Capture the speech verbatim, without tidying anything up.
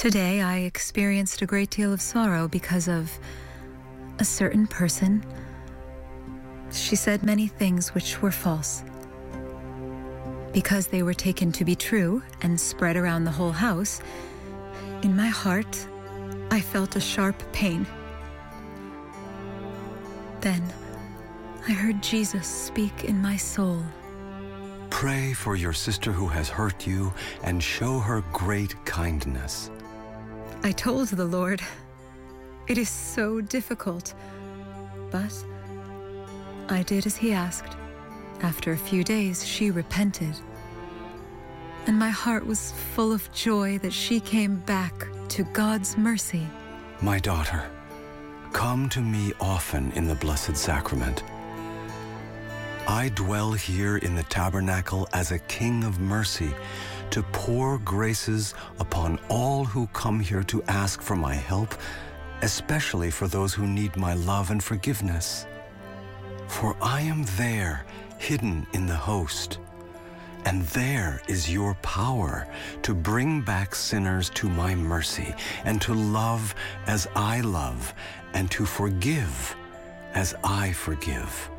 Today, I experienced a great deal of sorrow because of a certain person. She said many things which were false. Because they were taken to be true and spread around the whole house, in my heart, I felt a sharp pain. Then, I heard Jesus speak in my soul. Pray for your sister who has hurt you and show her great kindness. I told the Lord, it is so difficult, but I did as he asked. After a few days, she repented, and my heart was full of joy that she came back to God's mercy. My daughter, come to me often in the Blessed Sacrament. I dwell here in the tabernacle as a king of mercy to pour graces upon all who come here to ask for my help, especially for those who need my love and forgiveness. For I am there, hidden in the host, and there is your power to bring back sinners to my mercy, and to love as I love, and to forgive as I forgive.